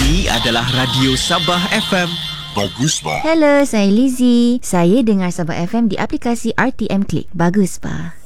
Ini adalah Radio Sabah FM. Bagus, Bah. Hello, saya Lizzie. Saya dengar Sabah FM di aplikasi RTM Click. Bagus, Pak.